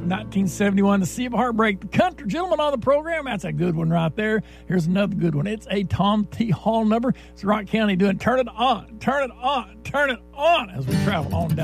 1971, The Sea of Heartbreak. The Country Gentleman on the program. That's a good one right there. Here's another good one. It's a Tom T. Hall number. It's Rock County doing Turn It On, Turn It On, Turn It On as we travel on down.